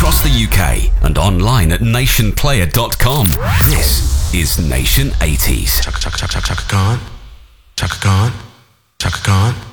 across the UK and online at nationplayer.com. This is Nation 80s. Chaka Khan, Chaka Khan, Chaka Khan.